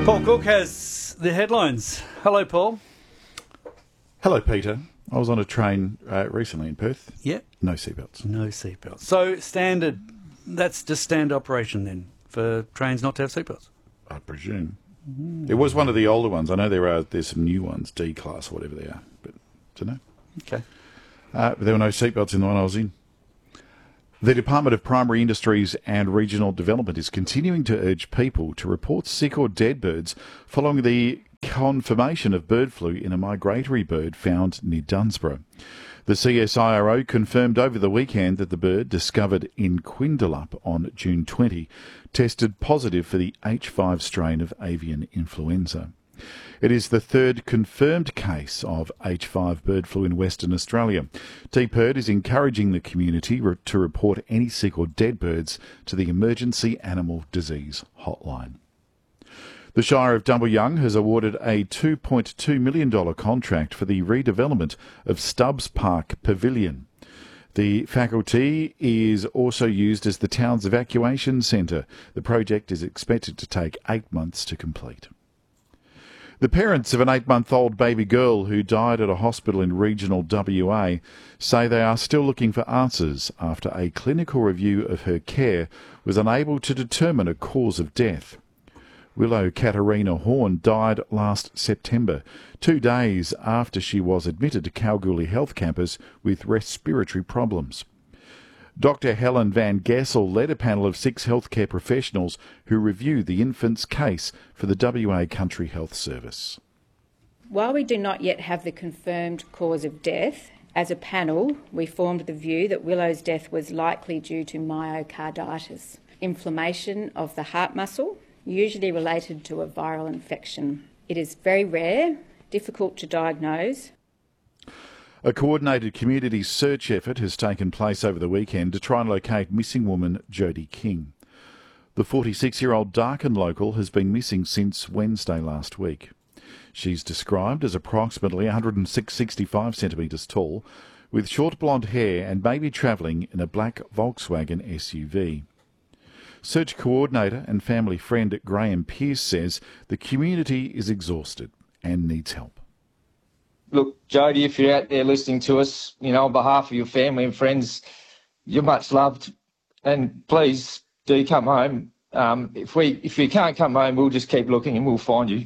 Paul Cook has the headlines. Hello, Paul. Hello, Peter. I was on a train recently in Perth. Yeah. No seatbelts. No seatbelts. So standard, that's just standard operation then for trains not to have seatbelts? I presume. It was one of the older ones. I know there's some new ones, D-class or whatever they are, but don't know. Okay. But there were no seatbelts in the one I was in. The Department of Primary Industries and Regional Development is continuing to urge people to report sick or dead birds following the confirmation of bird flu in a migratory bird found near Dunsborough. The CSIRO confirmed over the weekend that the bird, discovered in Quindalup on June 20, tested positive for the H5 strain of avian influenza. It is the third confirmed case of H5 bird flu in Western Australia. TPIRD is encouraging the community to report any sick or dead birds to the Emergency Animal Disease Hotline. The Shire of Dumbleyung has awarded a $2.2 million contract for the redevelopment of Stubbs Park Pavilion. The faculty is also used as the town's evacuation centre. The project is expected to take 8 months to complete. The parents of an 8-month-old baby girl who died at a hospital in regional WA say they are still looking for answers after a clinical review of her care was unable to determine a cause of death. Willow Katarina Horn died last September, 2 days after she was admitted to Kalgoorlie Health Campus with respiratory problems. Dr. Helen Van Gessel led a panel of 6 healthcare professionals who reviewed the infant's case for the WA Country Health Service. While we do not yet have the confirmed cause of death, as a panel, we formed the view that Willow's death was likely due to myocarditis, inflammation of the heart muscle, usually related to a viral infection. It is very rare, difficult to diagnose. A coordinated community search effort has taken place over the weekend to try and locate missing woman Jodie King. The 46-year-old Darkin local has been missing since Wednesday last week. She's described as approximately 165 centimetres tall, with short blonde hair and may be travelling in a black Volkswagen SUV. Search coordinator and family friend Graham Pearce says the community is exhausted and needs help. Look, Jodie, if you're out there listening to us, on behalf of your family and friends, you're much loved. And please do come home. If you can't come home, we'll just keep looking and we'll find you.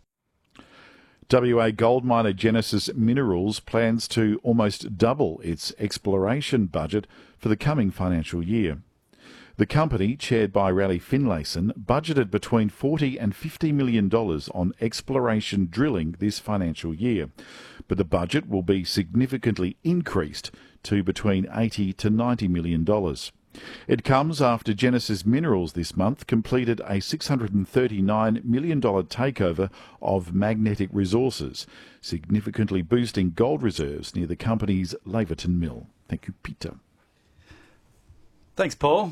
WA gold miner Genesis Minerals plans to almost double its exploration budget for the coming financial year. The company, chaired by Raleigh Finlayson, budgeted between $40 and $50 million on exploration drilling this financial year, but the budget will be significantly increased to between $80 to $90 million. It comes after Genesis Minerals this month completed a $639 million takeover of Magnetic Resources, significantly boosting gold reserves near the company's Laverton mill. Thank you, Peter. Thanks, Paul.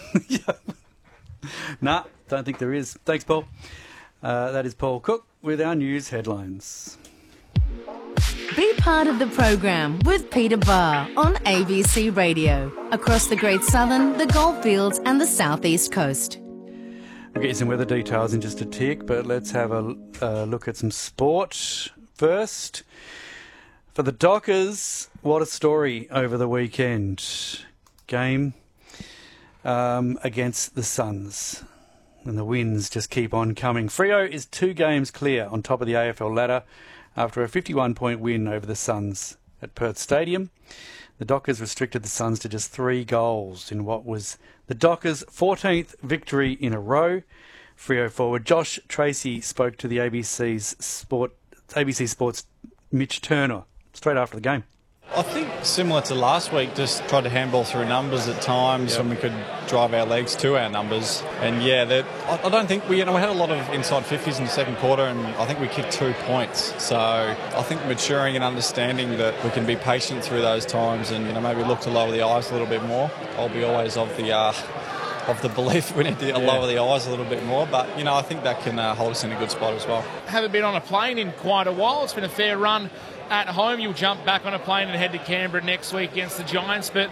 Nah, don't think there is. Thanks, Paul. That is Paul Cook with our news headlines. Be part of the program with Peter Barr on ABC Radio, across the Great Southern, the Goldfields and the South East Coast. We'll get you some weather details in just a tick, but let's have a look at some sport first. For the Dockers, what a story over the weekend. Game against the Suns, and the wins just keep on coming. Freo is 2 games clear on top of the AFL ladder after a 51-point win over the Suns at Perth Stadium. The Dockers restricted the Suns to just 3 goals in what was the Dockers' 14th victory in a row. Freo forward Josh Tracy spoke to the ABC Sports' Mitch Turner straight after the game. I think similar to last week, just tried to handball through numbers at times when we could drive our legs to our numbers. And I don't think we had a lot of inside 50s in the second quarter, and I think we kicked 2 points. So I think maturing and understanding that we can be patient through those times, and maybe look to lower the eyes a little bit more. I'll be always of the belief we need to lower the eyes a little bit more, but I think that can hold us in a good spot as well. Haven't been on a plane in quite a while. It's been a fair run at home. You'll jump back on a plane and head to Canberra next week against the Giants, but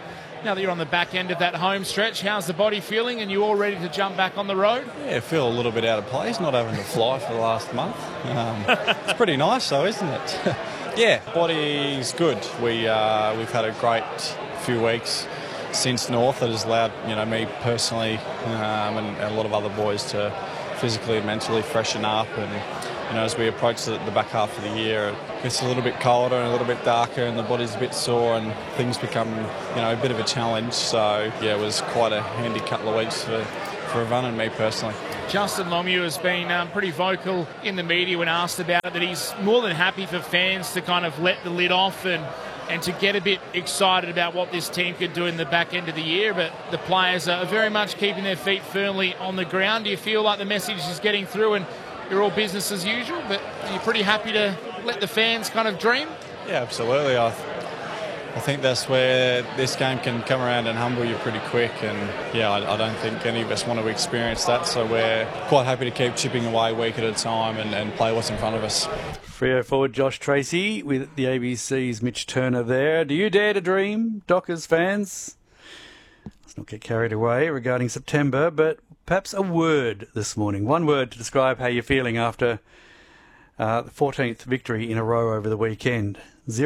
Now that you're on the back end of that home stretch, how's the body feeling, and you all ready to jump back on the road? Yeah, I feel a little bit out of place, not having to fly for the last month. It's pretty nice though, isn't it? Yeah, body's good. We've had a great few weeks since North that has allowed me personally and a lot of other boys to physically and mentally freshen up, and as we approach the back half of the year, it gets a little bit colder and a little bit darker, and the body's a bit sore, and things become a bit of a challenge. So yeah, it was quite a handy couple of weeks for Evan and me personally. Justin Longmuir has been pretty vocal in the media when asked about it, that he's more than happy for fans to kind of let the lid off and to get a bit excited about what this team could do in the back end of the year. But the players are very much keeping their feet firmly on the ground. Do you feel like the message is getting through and you're all business as usual, but you're pretty happy to let the fans kind of dream? Yeah, absolutely. I think that's where this game can come around and humble you pretty quick, and yeah, I don't think any of us want to experience that, so we're quite happy to keep chipping away week at a time and play what's in front of us. Freo forward Josh Tracy with the ABC's Mitch Turner there. Do you dare to dream, Dockers fans? Let's not get carried away regarding September, but perhaps a word this morning. One word to describe how you're feeling after the 14th victory in a row over the weekend.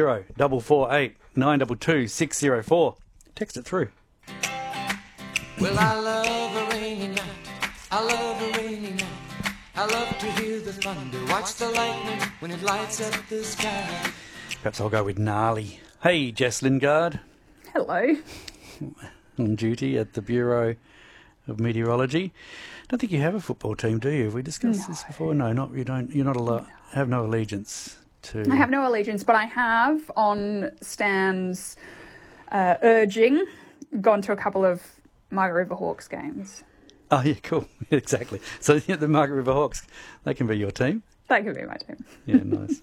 0448 922 604. Text it through. Well, I love a rainy night. I love a rainy night. I love to hear the thunder, watch the lightning when it lights up the sky. Perhaps I'll go with gnarly. Hey, Jess Lingard. Hello. On duty at the Bureau of Meteorology. I don't think you have a football team, do you? Have we discussed this before? No, you don't. You're not have no allegiance to. I have no allegiance, but I have, on Stan's urging, gone to a couple of Margaret River Hawks games. Oh, yeah, cool. Exactly. So the Margaret River Hawks, they can be your team. They can be my team. Yeah, nice.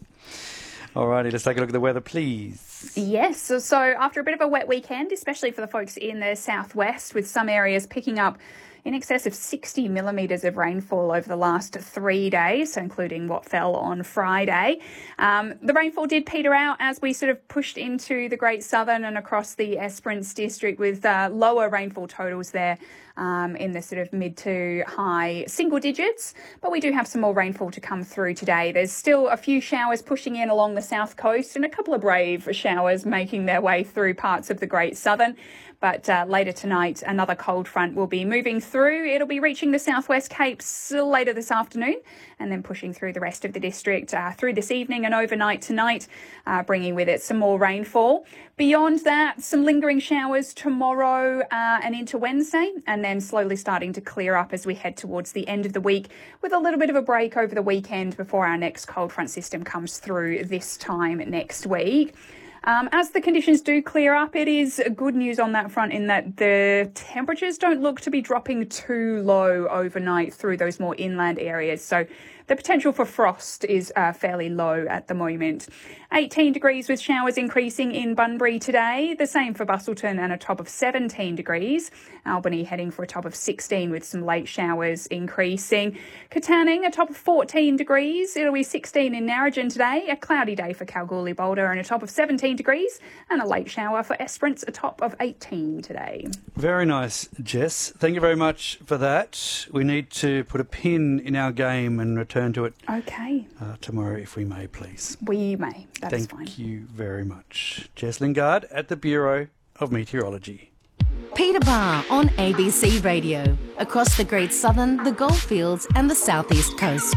All righty, let's take a look at the weather, please. Yes, so after a bit of a wet weekend, especially for the folks in the southwest, with some areas picking up in excess of 60 millimetres of rainfall over the last 3 days, so including what fell on Friday. The rainfall did peter out as we sort of pushed into the Great Southern and across the Esperance district, with lower rainfall totals there in the sort of mid to high single digits. But we do have some more rainfall to come through today. There's still a few showers pushing in along the south coast and a couple of brave showers making their way through parts of the Great Southern. But later tonight, another cold front will be moving through. It'll be reaching the southwest Capes later this afternoon and then pushing through the rest of the district through this evening and overnight tonight, bringing with it some more rainfall. Beyond that, some lingering showers tomorrow and into Wednesday, and then slowly starting to clear up as we head towards the end of the week, with a little bit of a break over the weekend before our next cold front system comes through this time next week. As the conditions do clear up, it is good news on that front in that the temperatures don't look to be dropping too low overnight through those more inland areas. So the potential for frost is fairly low at the moment. 18 degrees with showers increasing in Bunbury today. The same for Busselton and a top of 17 degrees. Albany heading for a top of 16 with some late showers increasing. Katanning, a top of 14 degrees. It'll be 16 in Narrogin today. A cloudy day for Kalgoorlie Boulder and a top of 17 degrees. And a late shower for Esperance, a top of 18 today. Very nice, Jess. Thank you very much for that. We need to put a pin in our game and return to it tomorrow, if we may, please. We may. That is fine. Thank you very much. Jess Lingard at the Bureau of Meteorology. Peter Barr on ABC Radio, across the Great Southern, the Goldfields and the Southeast Coast.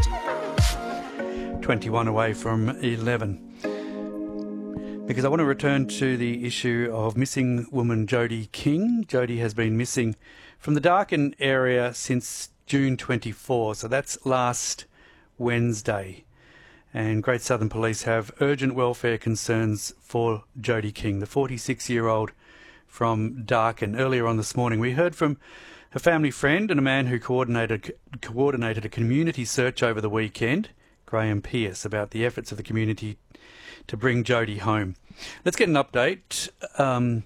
21 away from 11. Because I want to return to the issue of missing woman Jodie King. Jodie has been missing from the Darkin area since June 24, so that's last Wednesday. And Great Southern Police have urgent welfare concerns for Jodie King, the 46-year-old from Darkin. Earlier on this morning, we heard from her family friend and a man who coordinated a community search over the weekend, Graham Pearce, about the efforts of the community to bring Jodie home. Let's get an update on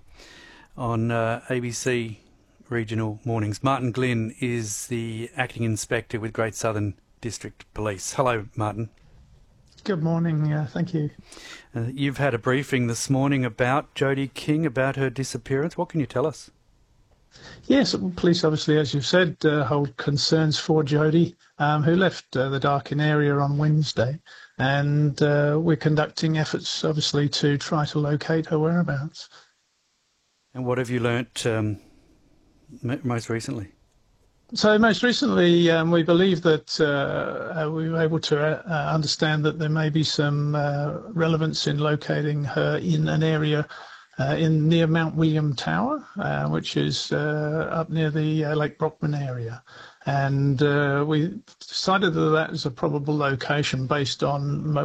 ABC Regional Mornings. Martin Glynn is the acting inspector with Great Southern District Police. Hello, Martin. Good morning. Thank you. You've had a briefing this morning about Jodie King, about her disappearance. What can you tell us? Yes, police obviously, as you've said, hold concerns for Jodie, who left the Darkin area on Wednesday. And we're conducting efforts, obviously, to try to locate her whereabouts. And what have you learnt most recently? So most recently, we believe that we were able to understand that there may be some relevance in locating her in an area near Mount William Tower, which is up near the Lake Brockman area. And we decided that that is a probable location based on